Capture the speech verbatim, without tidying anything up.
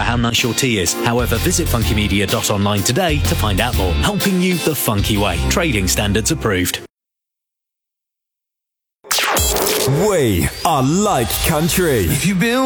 how nice your tea is. However, visit funky media dot online today to find out more. Helping you the funky way. Trading standards approved. We are like country. If you've been